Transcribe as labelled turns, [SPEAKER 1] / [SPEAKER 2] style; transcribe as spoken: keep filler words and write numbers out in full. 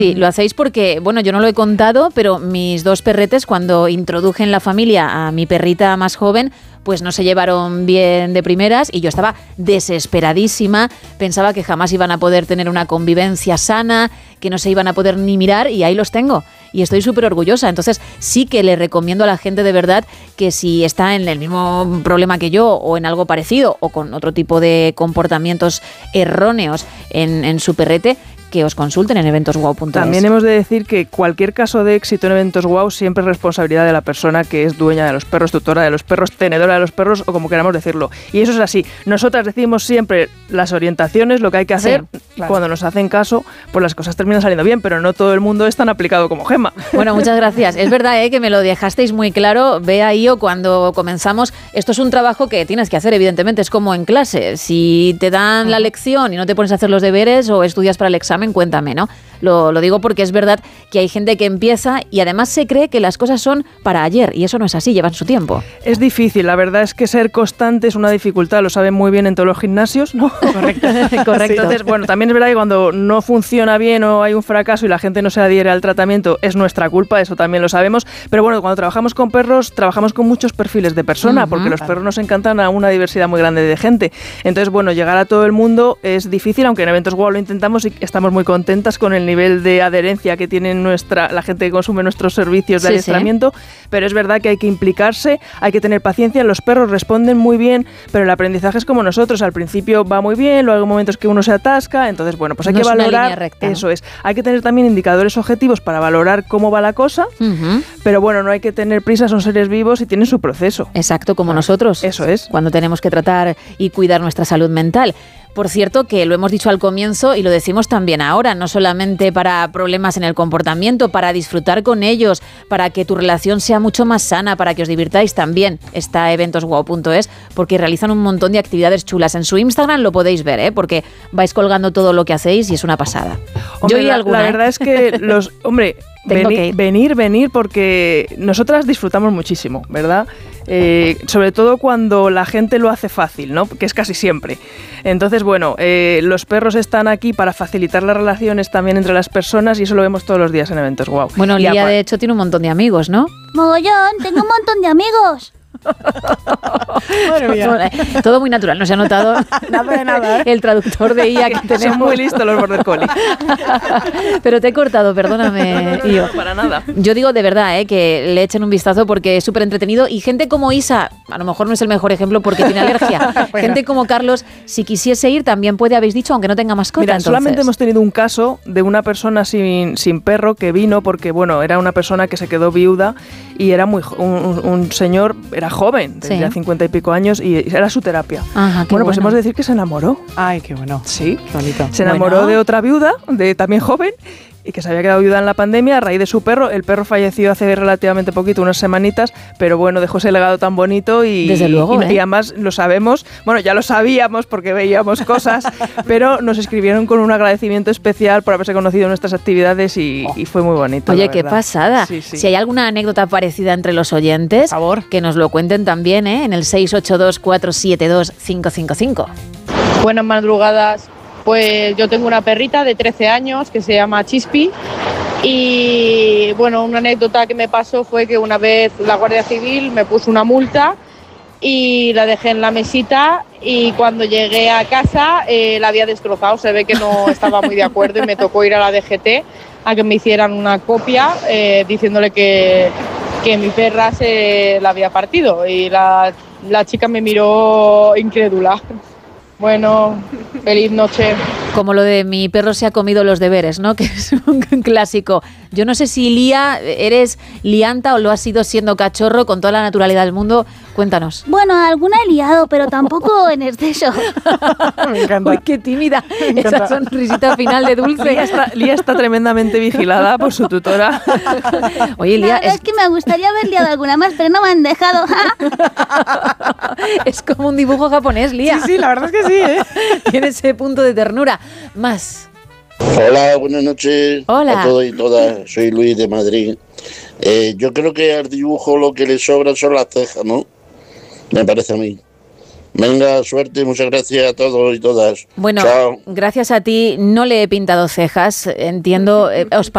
[SPEAKER 1] Sí, lo hacéis porque, bueno, yo no lo he contado, pero mis dos perretes, cuando introduje en la familia a mi perrita más joven, pues no se llevaron bien de primeras y yo estaba desesperadísima, pensaba que jamás iban a poder tener una convivencia sana, que no se iban a poder ni mirar, y ahí los tengo. Y estoy súper orgullosa. Entonces sí que le recomiendo a la gente de verdad que si está en el mismo problema que yo o en algo parecido o con otro tipo de comportamientos erróneos en, en su perrete, que os consulten en eventos guau punto es.
[SPEAKER 2] También hemos de decir que cualquier caso de éxito en Eventos Guau siempre es responsabilidad de la persona que es dueña de los perros, tutora de los perros, tenedora de los perros o como queramos decirlo. Y eso es así. Nosotras decimos siempre las orientaciones, lo que hay que hacer. Sí, claro. Cuando nos hacen caso, pues las cosas terminan saliendo bien, pero no todo el mundo es tan aplicado como Gemma.
[SPEAKER 1] Bueno, muchas gracias. Es verdad, ¿eh?, que me lo dejasteis muy claro. Vea, Io, cuando comenzamos, esto es un trabajo que tienes que hacer, evidentemente, es como en clase. Si te dan uh-huh. la lección y no te pones a hacer los deberes o estudias para el examen, cuéntame, ¿no? Lo, lo digo porque es verdad que hay gente que empieza y además se cree que las cosas son para ayer, y eso no es así, llevan su tiempo.
[SPEAKER 2] Es difícil, la verdad es que ser constante es una dificultad, lo saben muy bien en todos los gimnasios, ¿no?
[SPEAKER 1] Correcto. Correcto.
[SPEAKER 2] Entonces, bueno, también es verdad que cuando no funciona bien o hay un fracaso y la gente no se adhiere al tratamiento, es nuestra culpa, eso también lo sabemos, pero bueno, cuando trabajamos con perros, trabajamos con muchos perfiles de persona, uh-huh, porque los claro. perros nos encantan a una diversidad muy grande de gente. Entonces, bueno, llegar a todo el mundo es difícil, aunque en Eventos Guau lo intentamos y estamos muy contentas con el nivel de adherencia que tiene nuestra, la gente que consume nuestros servicios de sí, adiestramiento, sí. pero es verdad que hay que implicarse, hay que tener paciencia, los perros responden muy bien, pero el aprendizaje es como nosotros, al principio va muy bien, luego hay momentos que uno se atasca, entonces bueno, pues hay
[SPEAKER 1] no
[SPEAKER 2] que
[SPEAKER 1] es
[SPEAKER 2] valorar,
[SPEAKER 1] una línea recta, ¿no?
[SPEAKER 2] Eso es, hay que tener también indicadores objetivos para valorar cómo va la cosa, uh-huh. pero bueno, no hay que tener prisa, son seres vivos y tienen su proceso.
[SPEAKER 1] Exacto, como nosotros.
[SPEAKER 2] Eso es.
[SPEAKER 1] Cuando tenemos que tratar y cuidar nuestra salud mental. Por cierto, que lo hemos dicho al comienzo y lo decimos también ahora, no solamente para problemas en el comportamiento, para disfrutar con ellos, para que tu relación sea mucho más sana, para que os divirtáis también. Está eventos guau punto es, porque realizan un montón de actividades chulas. En su Instagram lo podéis ver, ¿eh?, porque vais colgando todo lo que hacéis y es una pasada.
[SPEAKER 2] Hombre,
[SPEAKER 1] Yo
[SPEAKER 2] la,
[SPEAKER 1] alguna,
[SPEAKER 2] la
[SPEAKER 1] ¿eh?
[SPEAKER 2] verdad es que los... hombre, venir, venir, venir, porque nosotras disfrutamos muchísimo, ¿verdad? Eh, sobre todo cuando la gente lo hace fácil, ¿no? Que es casi siempre. Entonces, bueno, eh, los perros están aquí para facilitar las relaciones también entre las personas y eso lo vemos todos los días en Eventos Guau.
[SPEAKER 1] Bueno, Lía, apar- de hecho, tiene un montón de amigos, ¿no?
[SPEAKER 3] Mogollón, tengo un montón de amigos.
[SPEAKER 1] Todo muy natural, no se ha notado
[SPEAKER 2] nada de nada, ¿eh?
[SPEAKER 1] El traductor de I A que tenemos.
[SPEAKER 2] Son muy listos los border collie.
[SPEAKER 1] Pero te he cortado, perdóname.
[SPEAKER 2] No, no, no, para nada.
[SPEAKER 1] Yo digo de verdad, ¿eh?, que le echen un vistazo porque es súper entretenido y gente como Isa, a lo mejor no es el mejor ejemplo porque tiene alergia. Bueno. Gente como Carlos, si quisiese ir también puede, habéis dicho, aunque no tenga mascota.
[SPEAKER 2] Mira,
[SPEAKER 1] entonces.
[SPEAKER 2] solamente hemos tenido un caso de una persona sin, sin perro que vino porque, bueno, era una persona que se quedó viuda y era muy un, un señor, era joven, tenía sí. cincuenta y pico años y era su terapia.
[SPEAKER 1] Ajá,
[SPEAKER 2] bueno, pues
[SPEAKER 1] bueno.
[SPEAKER 2] hemos de decir que se enamoró.
[SPEAKER 4] Ay, qué bueno.
[SPEAKER 2] Sí,
[SPEAKER 4] qué bonito.
[SPEAKER 2] Se enamoró
[SPEAKER 1] bueno.
[SPEAKER 2] de otra viuda, de también joven, y que se había quedado viuda en la pandemia a raíz de su perro. El perro falleció hace relativamente poquito, unas semanitas, pero bueno, dejó ese legado tan bonito y,
[SPEAKER 1] Desde luego,
[SPEAKER 2] y,
[SPEAKER 1] ¿eh?
[SPEAKER 2] y además lo sabemos, bueno, ya lo sabíamos porque veíamos cosas, pero nos escribieron con un agradecimiento especial por haberse conocido en nuestras actividades y, oh. y fue muy bonito.
[SPEAKER 1] Oye, qué pasada.
[SPEAKER 2] Sí, sí.
[SPEAKER 1] Si hay alguna anécdota parecida entre los oyentes,
[SPEAKER 4] por favor,
[SPEAKER 1] que nos lo cuenten también, ¿eh?, en el seis ocho dos, cuatro siete dos, cinco cinco cinco.
[SPEAKER 5] Buenas madrugadas. Pues yo tengo una perrita de trece años que se llama Chispi y bueno, una anécdota que me pasó fue que una vez la Guardia Civil me puso una multa y la dejé en la mesita y cuando llegué a casa eh, la había destrozado, se ve que no estaba muy de acuerdo y me tocó ir a la D G T a que me hicieran una copia eh, diciéndole que, que mi perra se la había partido y la, la chica me miró incrédula. Bueno, feliz noche.
[SPEAKER 1] Como lo de mi perro se ha comido los deberes, ¿no?, que es un clásico. Yo no sé si, Lía, eres lianta o lo has sido siendo cachorro con toda la naturalidad del mundo. Cuéntanos.
[SPEAKER 3] Bueno, alguna he liado, pero tampoco en exceso.
[SPEAKER 4] Me encanta.
[SPEAKER 1] Uy, qué tímida.
[SPEAKER 4] Me
[SPEAKER 1] Esa sonrisita final de dulce.
[SPEAKER 2] Lía está, Lía está tremendamente vigilada por su tutora.
[SPEAKER 1] Oye, Lía,
[SPEAKER 3] la verdad es... es que me gustaría haber liado alguna más, pero no me han dejado.
[SPEAKER 1] Es como un dibujo japonés, Lía.
[SPEAKER 4] Sí, sí, la verdad es que sí, ¿eh?
[SPEAKER 1] Tiene ese punto de ternura. Más.
[SPEAKER 6] Hola, buenas noches.
[SPEAKER 1] Hola.
[SPEAKER 6] A todos y todas. Soy Luis de Madrid. Eh, yo creo que al dibujo lo que le sobra son las cejas, ¿no? Me parece a mí. Venga, suerte, muchas gracias a todos y todas.
[SPEAKER 1] Bueno,
[SPEAKER 6] chao.
[SPEAKER 1] Gracias a ti no le he pintado cejas, entiendo. Eh, os